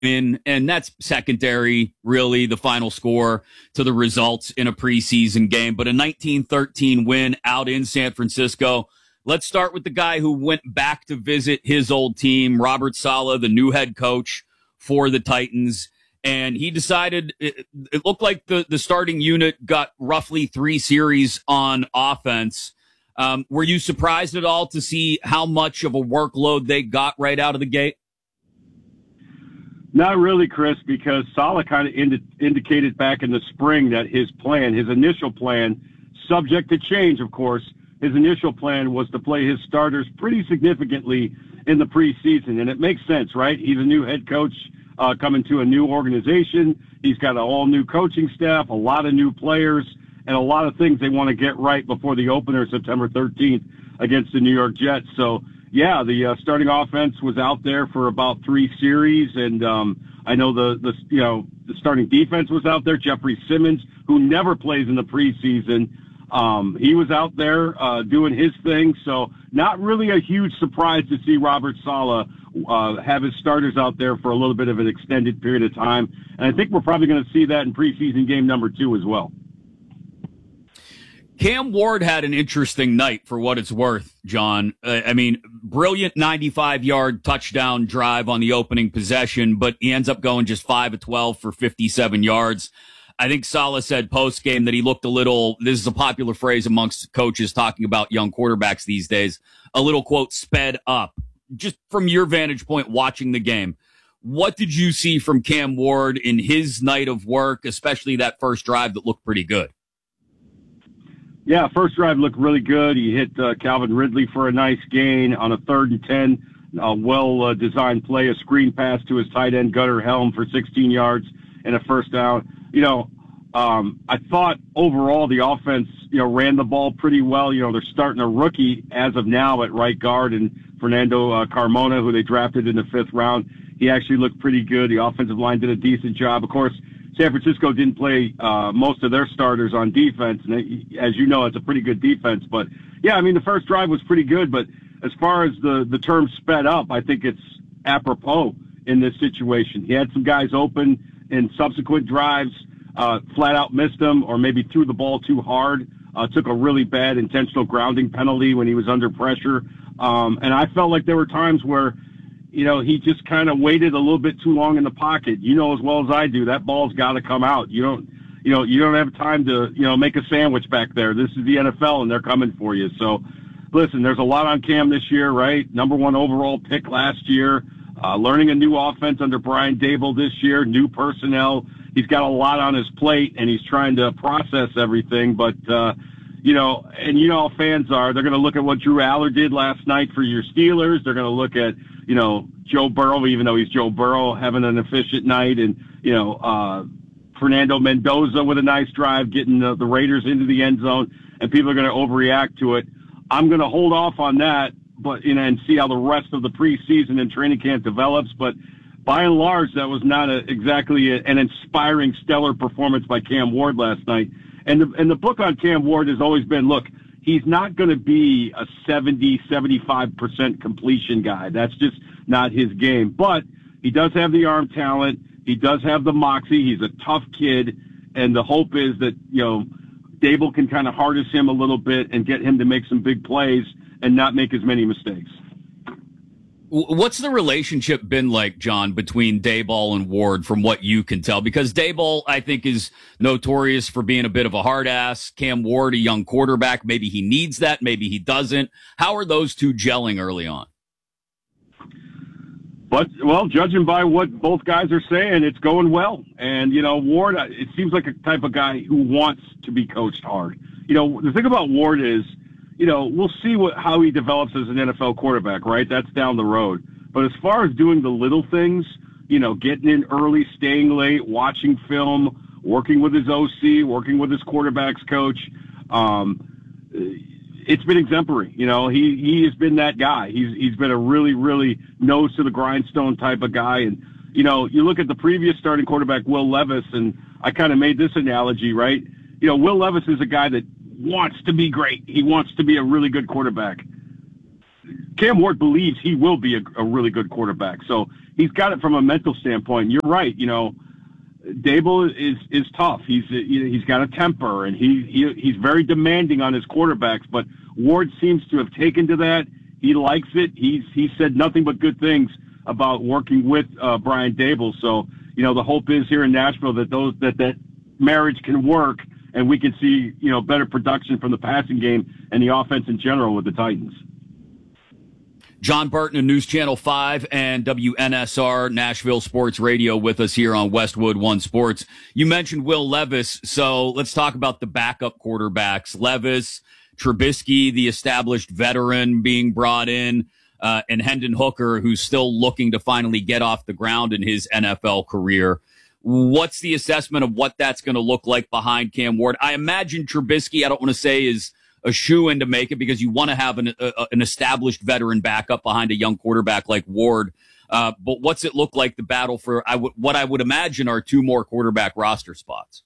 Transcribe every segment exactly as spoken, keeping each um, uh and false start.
win, and that's secondary, really, the final score to the results in a preseason game. But a nineteen thirteen win out in San Francisco. Let's start with the guy who went back to visit his old team, Robert Saleh, the new head coach for the Titans. And he decided it, it looked like the, the starting unit got roughly three series on offense. Um, were you surprised at all to see how much of a workload they got right out of the gate? Not really, Chris, because Saleh kind of indi- indicated back in the spring that his plan, his initial plan, subject to change, of course, his initial plan was to play his starters pretty significantly in the preseason. And it makes sense, right? He's a new head coach uh, coming to a new organization. He's got an all-new coaching staff, a lot of new players, and a lot of things they want to get right before the opener September thirteenth against the New York Jets. So, yeah, the uh, starting offense was out there for about three series, and um, I know the, the you know the starting defense was out there. Jeffrey Simmons, who never plays in the preseason, um, he was out there uh, doing his thing. So not really a huge surprise to see Robert Saleh uh, have his starters out there for a little bit of an extended period of time, and I think we're probably going to see that in preseason game number two as well. Cam Ward had an interesting night for what it's worth, John. Uh, I mean, brilliant ninety-five-yard touchdown drive on the opening possession, but he ends up going just five of twelve for fifty-seven yards. I think Saleh said post-game that he looked a little, this is a popular phrase amongst coaches talking about young quarterbacks these days, a little, quote, sped up. Just from your vantage point watching the game, what did you see from Cam Ward in his night of work, especially that first drive that looked pretty good? Yeah, first drive looked really good. He hit uh, Calvin Ridley for a nice gain on a third and ten. A well-designed uh, play, a screen pass to his tight end, Gunnar Helm, for sixteen yards and a first down. You know, um, I thought overall the offense, you know, ran the ball pretty well. You know, they're starting a rookie as of now at right guard, and Fernando uh, Carmona, who they drafted in the fifth round. He actually looked pretty good. The offensive line did a decent job. Of course, San Francisco didn't play uh, most of their starters on defense, and it, as you know, it's a pretty good defense. But, yeah, I mean, the first drive was pretty good, but as far as the, the term sped up, I think it's apropos in this situation. He had some guys open in subsequent drives, uh, flat out missed them, or maybe threw the ball too hard, uh, took a really bad intentional grounding penalty when he was under pressure. Um, and I felt like there were times where, you know, he just kind of waited a little bit too long in the pocket. You know as well as I do, that ball's got to come out. You don't, you know, you don't have time to, you know, make a sandwich back there. This is the N F L, and they're coming for you. So, listen, there's a lot on Cam this year, right? Number one overall pick last year, uh, learning a new offense under Brian Daboll this year, new personnel. He's got a lot on his plate, and he's trying to process everything. But, uh, you know, and you know how fans are. They're going to look at what Drew Aller did last night for your Steelers. They're going to look at, you know, Joe Burrow, even though he's Joe Burrow, having an efficient night, and, you know, uh, Fernando Mendoza with a nice drive, getting the, the Raiders into the end zone, and people are going to overreact to it. I'm going to hold off on that, but, you know, and see how the rest of the preseason and training camp develops. But by and large, that was not a, exactly a, an inspiring, stellar performance by Cam Ward last night. And the, and the book on Cam Ward has always been, look, he's not going to be a seventy, seventy-five percent completion guy. That's just not his game. But he does have the arm talent. He does have the moxie. He's a tough kid. And the hope is that, you know, Daboll can kind of harness him a little bit and get him to make some big plays and not make as many mistakes. What's the relationship been like, John, between Daboll and Ward from what you can tell? Because Daboll, I think, is notorious for being a bit of a hard ass. Cam Ward, a young quarterback. Maybe he needs that. Maybe he doesn't. How are those two gelling early on? But, well, judging by what both guys are saying, it's going well. And, you know, Ward, it seems like a type of guy who wants to be coached hard. You know, the thing about Ward is, you know, we'll see what how he develops as an N F L quarterback, right? That's down the road. But as far as doing the little things, you know, getting in early, staying late, watching film, working with his O C, working with his quarterback's coach, um, it's been exemplary. You know, he, he has been that guy. He's he's been a really, really nose to the grindstone type of guy. And, you know, you look at the previous starting quarterback, Will Levis, and I kind of made this analogy, right? You know, Will Levis is a guy that wants to be great. He wants to be a really good quarterback. Cam Ward believes he will be a, a really good quarterback. So he's got it from a mental standpoint. And you're right. You know, Dable is, is tough. He's, he's got a temper, and he, he, he's very demanding on his quarterbacks, but Ward seems to have taken to that. He likes it. He's, he said nothing but good things about working with uh, Brian Dable. So, you know, the hope is here in Nashville that those, that, that marriage can work, and we can see, you know, better production from the passing game and the offense in general with the Titans. John Burton of News Channel five and W N S R Nashville Sports Radio with us here on Westwood One Sports. You mentioned Will Levis, so let's talk about the backup quarterbacks. Levis, Trubisky, the established veteran being brought in, uh, and Hendon Hooker, who's still looking to finally get off the ground in his N F L career. What's the assessment of what that's going to look like behind Cam Ward? I imagine Trubisky, I don't want to say is a shoe-in to make it, because you want to have an, a, an established veteran backup behind a young quarterback like Ward. Uh, but what's it look like, the battle for I w- what I would imagine are two more quarterback roster spots?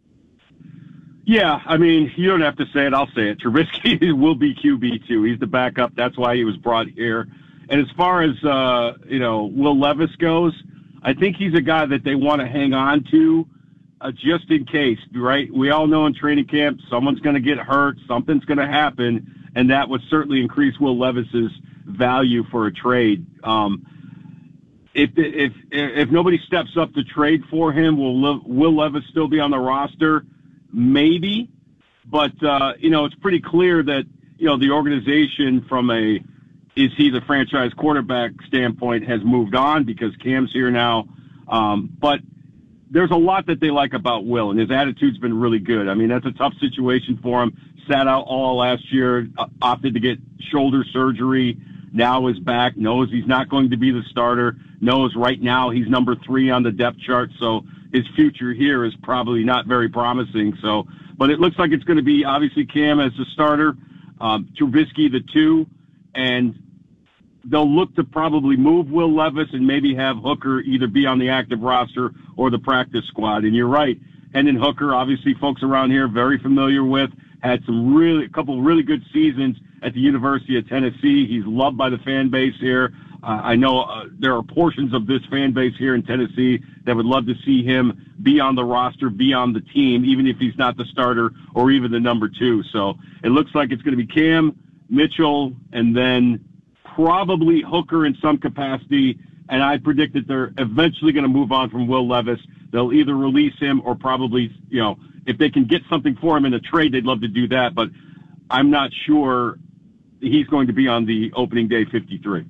Yeah, I mean, you don't have to say it. I'll say it. Trubisky will be Q B two. He's the backup. That's why he was brought here. And as far as, uh, you know, Will Levis goes, I think he's a guy that they want to hang on to, Uh, just in case, right? We all know in training camp, someone's going to get hurt, something's going to happen, and that would certainly increase Will Levis's value for a trade. Um, if, if, if nobody steps up to trade for him, will, will Levis still be on the roster? Maybe, but, uh, you know, it's pretty clear that, you know, the organization from a, is he the franchise quarterback standpoint has moved on because Cam's here now. Um, but, there's a lot that they like about Will, and his attitude's been really good. I mean, that's a tough situation for him. Sat out all last year, uh, opted to get shoulder surgery, now is back, knows he's not going to be the starter, knows right now he's number three on the depth chart, so his future here is probably not very promising. So, but it looks like it's going to be obviously Cam as the starter, um, Trubisky the two, and they'll look to probably move Will Levis and maybe have Hooker either be on the active roster or the practice squad. And you're right, Hendon Hooker, obviously folks around here very familiar with, had some really, a couple really good seasons at the University of Tennessee. He's loved by the fan base here. Uh, I know uh, there are portions of this fan base here in Tennessee that would love to see him be on the roster, be on the team, even if he's not the starter or even the number two. So it looks like it's going to be Cam, Mitchell, and then probably Hooker in some capacity, and I predict that they're eventually going to move on from Will Levis. They'll either release him or probably, you know, if they can get something for him in a trade, they'd love to do that, but I'm not sure he's going to be on the opening day fifty-three.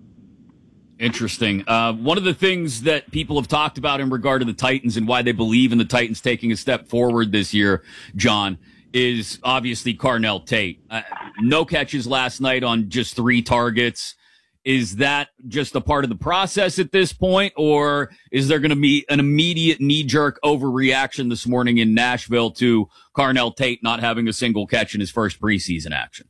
Interesting. Uh, one of the things that people have talked about in regard to the Titans and why they believe in the Titans taking a step forward this year, John, is obviously Carnell Tate. Uh, no catches last night on just three targets. Is that just a part of the process at this point, or is there going to be an immediate knee-jerk overreaction this morning in Nashville to Carnell Tate not having a single catch in his first preseason action?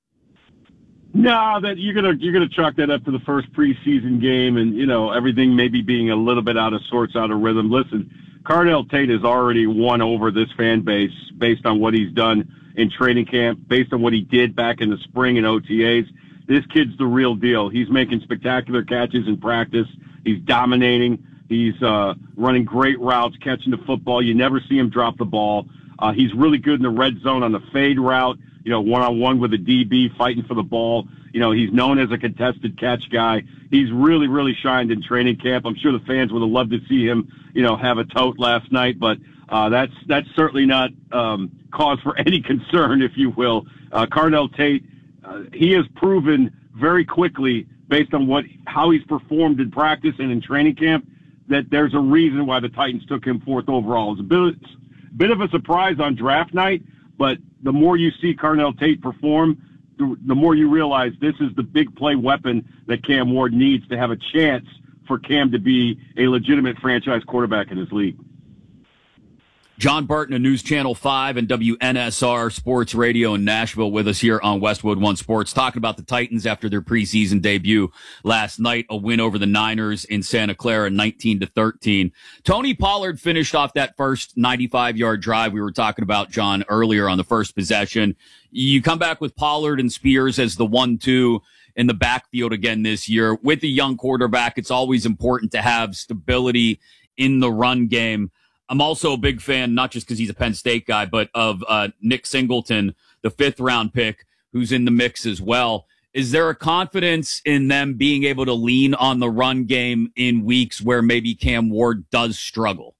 No, that you're gonna you're gonna chalk that up to the first preseason game, and you know everything maybe being a little bit out of sorts, out of rhythm. Listen, Carnell Tate has already won over this fan base based on what he's done in training camp, based on what he did back in the spring in O T As. This kid's the real deal. He's making spectacular catches in practice. He's dominating. He's uh, running great routes, catching the football. You never see him drop the ball. Uh, he's really good in the red zone on the fade route, you know, one-on-one with a D B fighting for the ball. You know, he's known as a contested catch guy. He's really, really shined in training camp. I'm sure the fans would have loved to see him, you know, have a tote last night, but uh, that's that's certainly not um, cause for any concern, if you will. Uh, Carnell Tate, uh, he has proven very quickly, based on what how he's performed in practice and in training camp, that there's a reason why the Titans took him fourth overall. It's a bit, bit of a surprise on draft night, but the more you see Carnell Tate perform, the, the more you realize this is the big play weapon that Cam Ward needs to have a chance for Cam to be a legitimate franchise quarterback in this league. John Burton of News Channel five and W N S R Sports Radio in Nashville with us here on Westwood One Sports, talking about the Titans after their preseason debut last night, a win over the Niners in Santa Clara, nineteen to thirteen. Tony Pollard finished off that first ninety-five yard drive we were talking about, John, earlier on the first possession. You come back with Pollard and Spears as the one two. in the backfield again this year. With a young quarterback, it's always important to have stability in the run game. I'm also a big fan, not just because he's a Penn State guy, but of uh, Nick Singleton, the fifth round pick, who's in the mix as well. Is there a confidence in them being able to lean on the run game in weeks where maybe Cam Ward does struggle?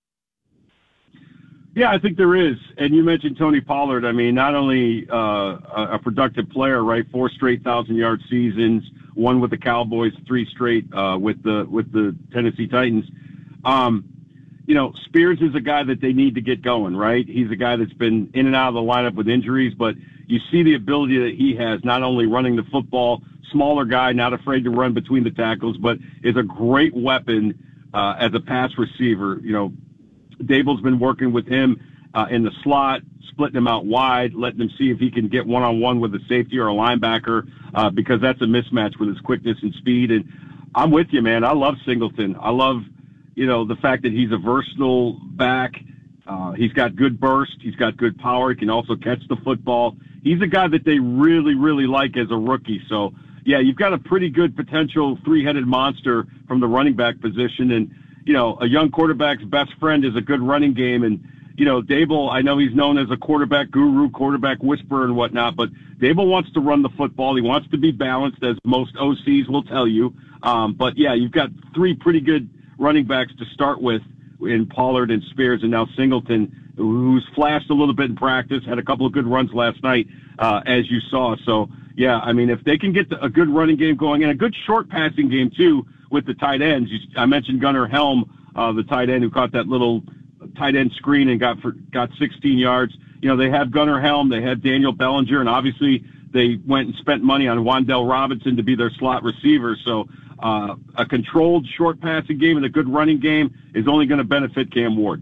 Yeah, I think there is. And you mentioned Tony Pollard. I mean, not only uh, a productive player, right? Four straight thousand-yard seasons, one with the Cowboys, three straight uh, with the with the Tennessee Titans. Um, you know, Spears is a guy that they need to get going, right? He's a guy that's been in and out of the lineup with injuries, but you see the ability that he has, not only running the football, smaller guy, not afraid to run between the tackles, but is a great weapon uh, as a pass receiver. You know, Dable's been working with him uh, in the slot, splitting him out wide, letting him see if he can get one-on-one with a safety or a linebacker uh, because that's a mismatch with his quickness and speed. And I'm with you, man. I love Singleton. I love, you know, the fact that he's a versatile back. Uh, he's got good burst. He's got good power. He can also catch the football. He's a guy that they really, really like as a rookie. So, yeah, you've got a pretty good potential three-headed monster from the running back position. And, you know, a young quarterback's best friend is a good running game. And, you know, Dable, I know he's known as a quarterback guru, quarterback whisperer and whatnot, but Dable wants to run the football. He wants to be balanced, as most O Cs will tell you. Um, but, yeah, you've got three pretty good running backs to start with in Pollard and Spears and now Singleton, who's flashed a little bit in practice, had a couple of good runs last night, uh, as you saw. So, yeah, I mean, if they can get a good running game going and a good short passing game, too, with the tight ends. I mentioned Gunnar Helm, uh, the tight end who caught that little tight end screen and got for, got sixteen yards. You know, they have Gunnar Helm, they have Daniel Bellinger, and obviously they went and spent money on Wan'Dale Robinson to be their slot receiver. So uh, a controlled short passing game and a good running game is only going to benefit Cam Ward.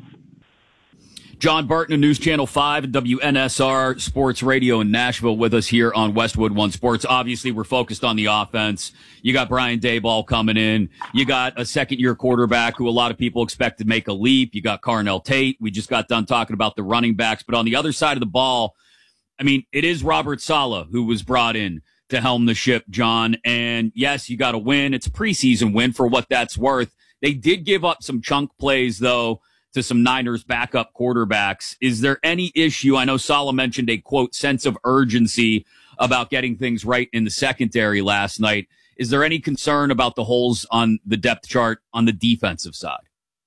John Barton of News Channel five and W N S R Sports Radio in Nashville with us here on Westwood One Sports. Obviously, we're focused on the offense. You got Brian Daboll coming in. You got a second-year quarterback who a lot of people expect to make a leap. You got Carnell Tate. We just got done talking about the running backs. But on the other side of the ball, I mean, it is Robert Saleh who was brought in to helm the ship, John. And, yes, you got to win. It's a preseason win for what that's worth. They did give up some chunk plays, though, to some Niners backup quarterbacks. Is there any issue? I know Saleh mentioned a, quote, sense of urgency about getting things right in the secondary last night. Is there any concern about the holes on the depth chart on the defensive side?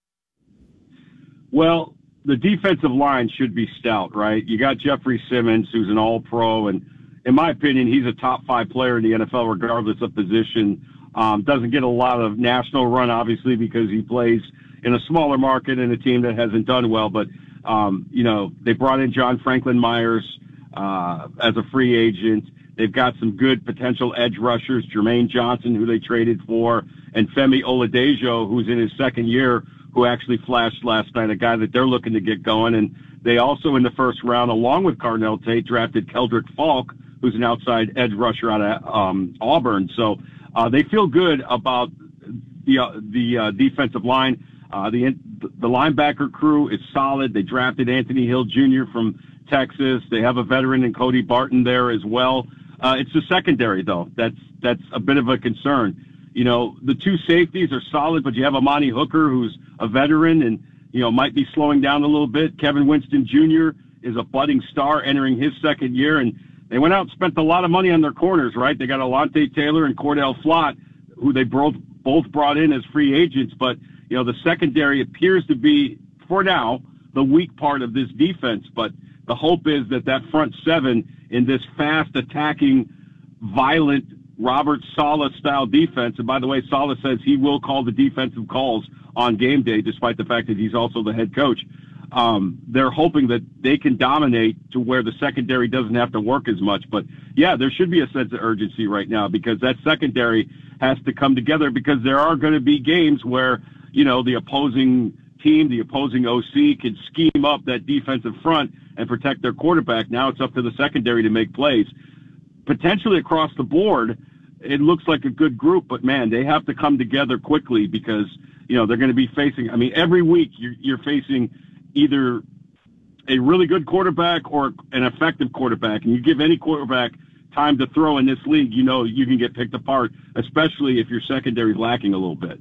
Well, the defensive line should be stout, right? You got Jeffrey Simmons, who's an all-pro, and in my opinion, he's a top five player in the N F L regardless of position. Um, doesn't get a lot of national run, obviously, because he plays in a smaller market and a team that hasn't done well. But, um, you know, they brought in John Franklin Myers uh, as a free agent. They've got some good potential edge rushers, Jermaine Johnson, who they traded for, and Femi Oladejo, who's in his second year, who actually flashed last night, a guy that they're looking to get going. And they also, in the first round, along with Carnell Tate, drafted Keldrick Falk, who's an outside edge rusher out of um, Auburn. So uh, they feel good about the, uh, the uh, defensive line. Uh, the the linebacker crew is solid. They drafted Anthony Hill Junior from Texas. They have a veteran in Cody Barton there as well. Uh, it's the secondary, though. That's that's a bit of a concern. You know, the two safeties are solid, but you have Amani Hooker, who's a veteran and, you know, might be slowing down a little bit. Kevin Winston Junior is a budding star entering his second year, and they went out and spent a lot of money on their corners, right? They got Alontae Taylor and Cordell Flott, who they both both brought in as free agents, but you know, the secondary appears to be, for now, the weak part of this defense. But the hope is that that front seven in this fast attacking, violent Robert Saleh-style defense, and by the way, Saleh says he will call the defensive calls on game day, despite the fact that he's also the head coach. Um, they're hoping that they can dominate to where the secondary doesn't have to work as much. But, yeah, there should be a sense of urgency right now because that secondary has to come together because there are going to be games where, you know, the opposing team, the opposing O C can scheme up that defensive front and protect their quarterback. Now it's up to the secondary to make plays. Potentially across the board, it looks like a good group, but, man, they have to come together quickly because, you know, they're going to be facing – I mean, every week you're, you're facing either a really good quarterback or an effective quarterback, and you give any quarterback time to throw in this league, you know you can get picked apart, especially if your secondary is lacking a little bit.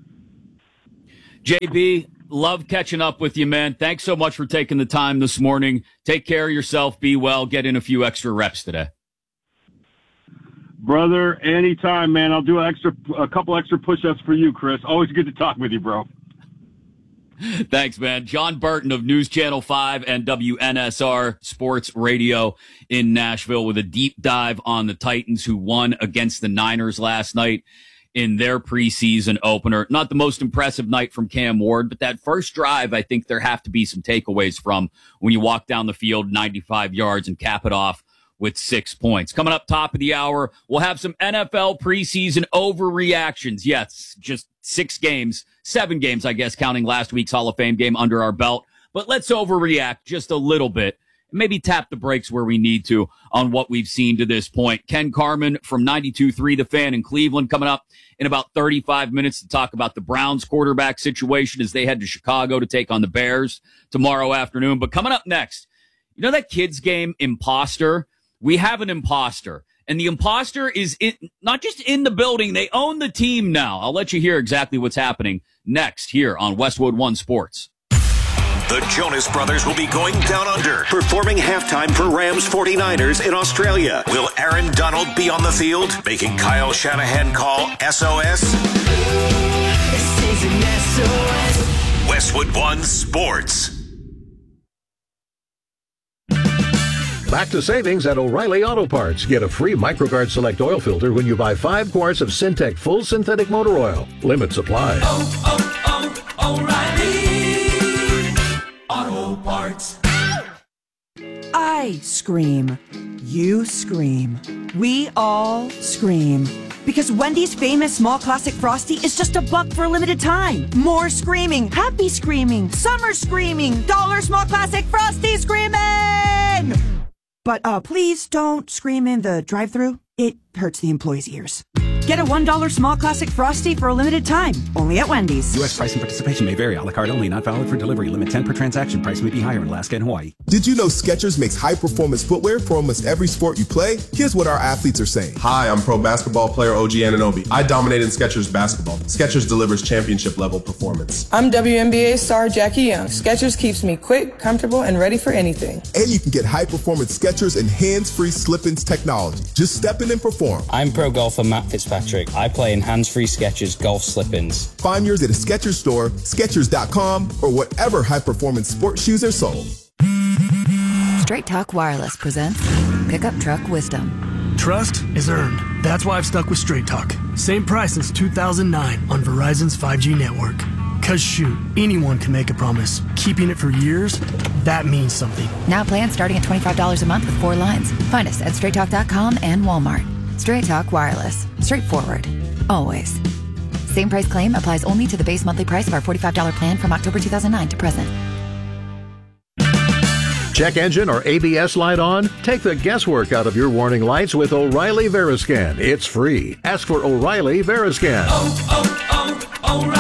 J B, love catching up with you, man. Thanks so much for taking the time this morning. Take care of yourself. Be well. Get in a few extra reps today. Brother, anytime, man. I'll do an extra, a couple extra push-ups for you, Chris. Always good to talk with you, bro. Thanks, man. John Burton of News Channel five and W N S R Sports Radio in Nashville with a deep dive on the Titans, who won against the Niners last night in their preseason opener. Not the most impressive night from Cam Ward, but that first drive, I think there have to be some takeaways from when you walk down the field ninety-five yards and cap it off with six points. Coming up top of the hour, we'll have some N F L preseason overreactions. Yes, just six games, seven games, I guess, counting last week's Hall of Fame game under our belt. But let's overreact just a little bit. Maybe tap the brakes where we need to on what we've seen to this point. Ken Carman from ninety-two point three The Fan in Cleveland coming up in about thirty-five minutes to talk about the Browns quarterback situation as they head to Chicago to take on the Bears tomorrow afternoon. But coming up next, you know that kids game, Imposter? We have an imposter, and the imposter is in, not just in the building. They own the team now. I'll let you hear exactly what's happening next here on Westwood One Sports. The Jonas Brothers will be going down under, performing halftime for Rams forty-niners in Australia. Will Aaron Donald be on the field, making Kyle Shanahan call S O S? This is an S O S. Westwood One Sports. Back to savings at O'Reilly Auto Parts. Get a free MicroGuard Select oil filter when you buy five quarts of Syntec Full Synthetic Motor Oil. Limit supply. Oh, oh, oh, O'Reilly Auto Parts. I scream. You scream. We all scream. Because Wendy's famous small classic Frosty is just a buck for a limited time. More screaming, happy screaming, summer screaming, dollar small classic Frosty screaming! But uh, please don't scream in the drive-thru. It hurts the employees' ears. Get a one dollar small classic Frosty for a limited time, only at Wendy's. U S price and participation may vary. A la carte only. Not valid for delivery. Limit ten per transaction. Price may be higher in Alaska and Hawaii. Did you know Skechers makes high-performance footwear for almost every sport you play? Here's what our athletes are saying. Hi, I'm pro basketball player O G Anunoby. I dominate in Skechers basketball. Skechers delivers championship-level performance. I'm W N B A star Jackie Young. Skechers keeps me quick, comfortable, and ready for anything. And you can get high-performance Skechers and hands-free slip-ins technology. Just step in and perform. I'm pro golfer Matt Fitzpatrick. I play in hands-free Skechers golf slip-ins. Find yours at a Skechers store, Skechers dot com, or whatever high-performance sports shoes are sold. Straight Talk Wireless presents Pickup Truck Wisdom. Trust is earned. That's why I've stuck with Straight Talk. Same price since two thousand nine on Verizon's five G network. Cause shoot, anyone can make a promise. Keeping it for years, that means something. Now plans starting at twenty-five dollars a month with four lines. Find us at straight talk dot com and Walmart. Straight Talk Wireless. Straightforward. Always. Same price claim applies only to the base monthly price of our forty-five dollars plan from October two thousand nine to present. Check engine or A B S light on? Take the guesswork out of your warning lights with O'Reilly Veriscan. It's free. Ask for O'Reilly Veriscan. Oh,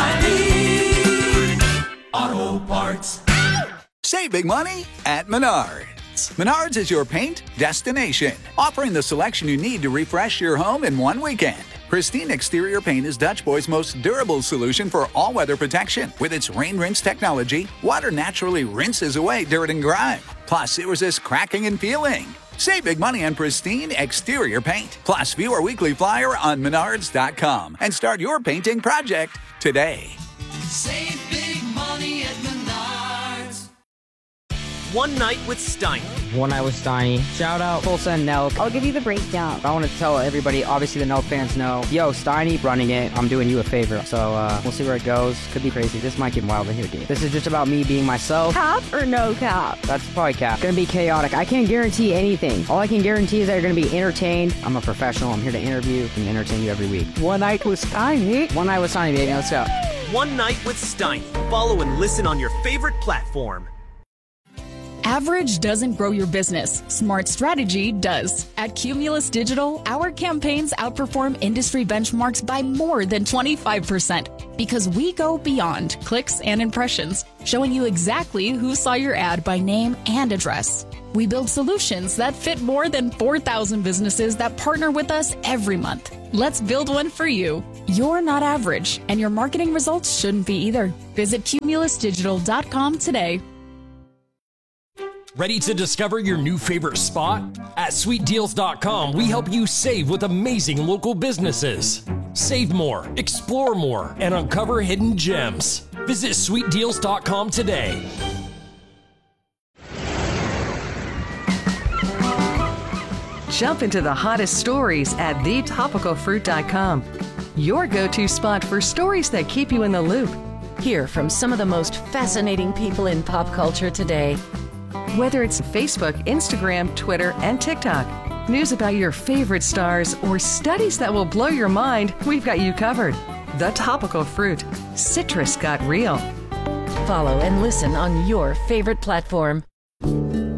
oh, oh, O'Reilly Auto Parts. Save big money at Menards. Menards is your paint destination, offering the selection you need to refresh your home in one weekend. Pristine Exterior Paint is Dutch Boy's most durable solution for all-weather protection. With its rain rinse technology, water naturally rinses away dirt and grime. Plus, it resists cracking and peeling. Save big money on Pristine Exterior Paint. Plus, view our weekly flyer on menards dot com and start your painting project today. Save big money at Menards. One Night with Steiny. One Night with Steiny. Shout out Full Send Nelk. I'll give you the breakdown. I want to tell everybody, obviously the Nelk fans know, yo, Steiny running it. I'm doing you a favor. So uh, we'll see where it goes. Could be crazy. This might get wild in here, dude. This is just about me being myself. Cap or no cap? That's probably cap. Gonna be chaotic. I can't guarantee anything. All I can guarantee is that you're gonna be entertained. I'm a professional. I'm here to interview and entertain you every week. One Night with Steiny. One Night with Steiny, baby. Let's go. One Night with Steiny. Follow and listen on your favorite platform. Average doesn't grow your business. Smart strategy does. At Cumulus Digital, our campaigns outperform industry benchmarks by more than twenty-five percent because we go beyond clicks and impressions, showing you exactly who saw your ad by name and address. We build solutions that fit more than four thousand businesses that partner with us every month. Let's build one for you. You're not average, and your marketing results shouldn't be either. Visit cumulus digital dot com today. Ready to discover your new favorite spot? At sweet deals dot com, we help you save with amazing local businesses. Save more, explore more, and uncover hidden gems. Visit sweet deals dot com today. Jump into the hottest stories at the topical fruit dot com. Your go-to spot for stories that keep you in the loop. Hear from some of the most fascinating people in pop culture today. Whether it's Facebook, Instagram, Twitter, and TikTok, news about your favorite stars, or studies that will blow your mind, we've got you covered. The Topical Fruit. Citrus got real. Follow and listen on your favorite platform.